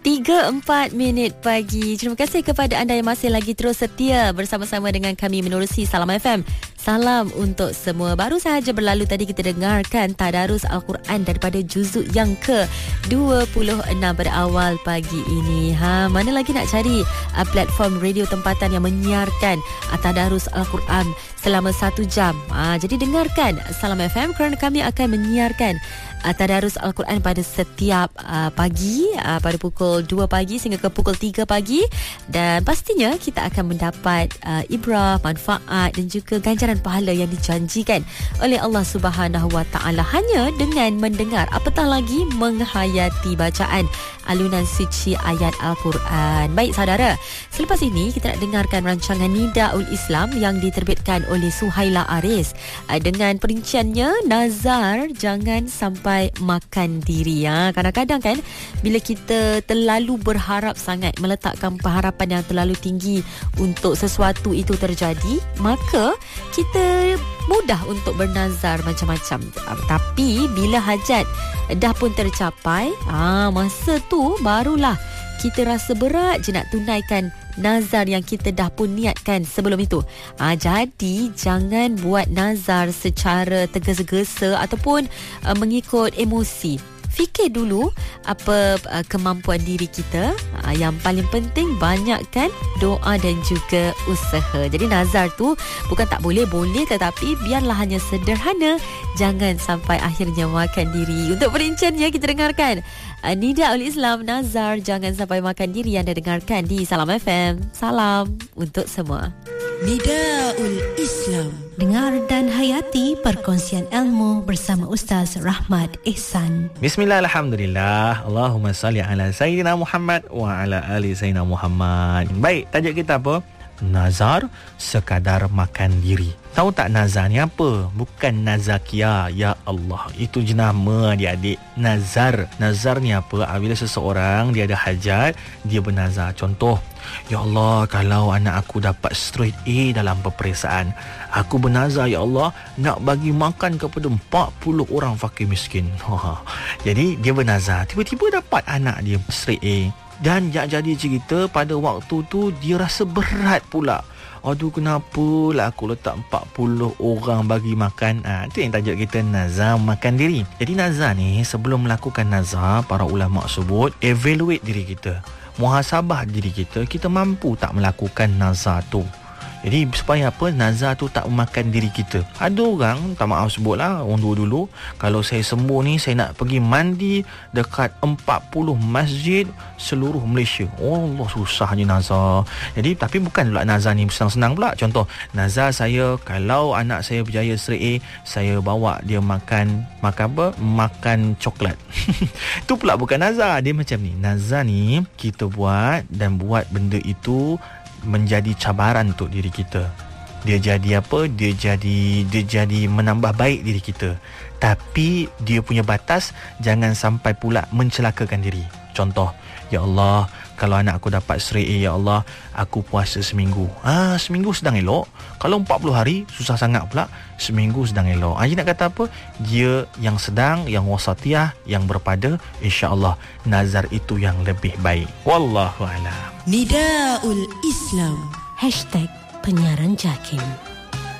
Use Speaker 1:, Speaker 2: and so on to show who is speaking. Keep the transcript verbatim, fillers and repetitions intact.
Speaker 1: tiga empat minit pagi. Terima kasih kepada anda yang masih lagi terus setia bersama-sama dengan kami menerusi Salam F M. Salam untuk semua. Baru sahaja berlalu tadi kita dengarkan Tadarus Al-Quran daripada juzuk yang ke dua puluh enam pada awal pagi ini. Ha, mana lagi nak cari uh, platform radio tempatan yang menyiarkan uh, Tadarus Al-Quran selama satu jam. Ha, jadi dengarkan Salam F M kerana kami akan menyiarkan uh, Tadarus Al-Quran pada setiap uh, pagi uh, pada pukul dua pagi sehingga ke pukul tiga pagi, dan pastinya kita akan mendapat uh, ibrah, manfaat dan juga ganjaran pahala yang dijanjikan oleh Allah Subhanahu Wa Taala hanya dengan mendengar, apatah lagi menghayati bacaan alunan suci ayat Al-Quran. Baik saudara, selepas ini kita nak dengarkan rancangan Nidaul Islam yang diterbitkan oleh Suhaila Aris dengan perinciannya nazar jangan sampai makan diri. Ha, kadang-kadang kan bila kita terlalu berharap sangat, meletakkan pengharapan yang terlalu tinggi untuk sesuatu itu terjadi, maka kita mudah untuk bernazar macam-macam. Tapi bila hajat dah pun tercapai, ah masa tu barulah kita rasa berat je nak tunaikan nazar yang kita dah pun niatkan sebelum itu. Ah, jadi jangan buat nazar secara tergesa-gesa ataupun uh, mengikut emosi. Fikir dulu apa uh, kemampuan diri kita. Uh, yang paling penting banyakkan doa dan juga usaha. Jadi nazar tu bukan tak boleh, boleh, tetapi biarlah hanya sederhana, jangan sampai akhirnya makan diri. Untuk perinciannya kita dengarkan uh, Nidaul Islam, nazar jangan sampai makan diri, yang anda dengarkan di Salam F M. Salam untuk semua.
Speaker 2: Nidaul Islam.
Speaker 3: Dengar dan hayati perkongsian ilmu bersama Ustaz Rahmat Ihsan.
Speaker 4: Bismillah, alhamdulillah. Allahumma salli ala Sayyidina Muhammad wa ala ali Sayyidina Muhammad. Baik, tajuk kita apa? Nazar sekadar makan diri. Tahu tak nazar ni apa? Bukan nazakia, ya Allah. Itu jenama adik-adik. Nazar. Nazar ni apa? Bila seseorang dia ada hajat, dia bernazar. Contoh, ya Allah, kalau anak aku dapat straight A dalam peperiksaan, aku bernazar, ya Allah, nak bagi makan kepada empat puluh orang fakir miskin. Jadi dia bernazar, tiba-tiba dapat anak dia straight A. Dan jadi cerita pada waktu tu dia rasa berat pula. Aduh, kenapa lah aku letak empat puluh orang bagi makan. Ah, itu yang tajuk kita, nazar makan diri. Jadi nazar ni, sebelum melakukan nazar, para ulama sebut evaluate diri kita, muhasabah diri kita, kita mampu tak melakukan nazar tu. Jadi supaya apa? Nazar tu tak memakan diri kita. Ada orang, tak maaf sebutlah, orang dulu-dulu, kalau saya sembuh ni, saya nak pergi mandi dekat empat puluh masjid seluruh Malaysia. Oh Allah, susahnya nazar. Jadi tapi bukan pula nazar ni senang-senang pula. Contoh, nazar saya kalau anak saya berjaya straight A, saya bawa dia makan makan apa? Makan coklat. Itu pula bukan nazar. Dia macam ni. Nazar ni kita buat dan buat benda itu menjadi cabaran untuk diri kita. Dia jadi apa? Dia jadi dia jadi menambah baik diri kita. Tapi dia punya batas jangan sampai pula mencelakakan diri. Contoh, ya Allah, kalau anak aku dapat straight A, ya Allah, aku puasa seminggu. Ah, seminggu sedang elok. Kalau empat puluh hari susah sangat pula. Seminggu sedang elok. Ah, dia nak kata apa? Dia yang sedang, yang wasatiyah, yang berpada, insya-Allah nazar itu yang lebih baik. Wallahu a'lam.
Speaker 2: Nidaul Islam.
Speaker 3: Hashtag penyiaran Jakin.